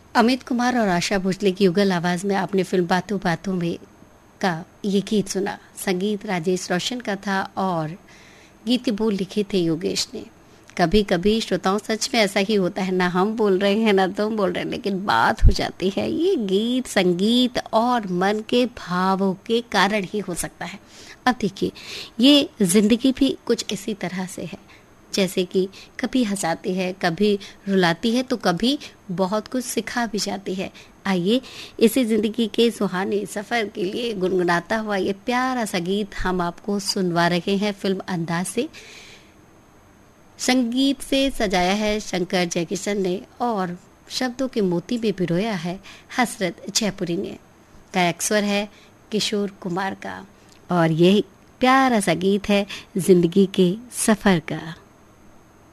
अमित कुमार और आशा भोसले की युगल आवाज़ में आपने फिल्म बातों बातों में का ये गीत सुना। संगीत राजेश रोशन का था और गीत के बोल लिखे थे योगेश ने। कभी कभी श्रोताओं सच में ऐसा ही होता है, ना हम बोल रहे हैं ना तुम बोल रहे हैं, लेकिन बात हो जाती है। ये गीत संगीत और मन के भावों के कारण ही हो सकता है। अब देखिए, ये जिंदगी भी कुछ इसी तरह से है, जैसे कि कभी हंसाती है, कभी रुलाती है, तो कभी बहुत कुछ सिखा भी जाती है। आइए इसी जिंदगी के सुहाने सफ़र के लिए गुनगुनाता हुआ ये प्यारा सा गीत हम आपको सुनवा रहे हैं फिल्म अंदाज से। संगीत से सजाया है शंकर जयकिशन ने और शब्दों के मोती में पिरोया है हसरत जयपुरी ने। गायक स्वर है किशोर कुमार का और यह प्यारा सा गीत है जिंदगी के सफ़र का।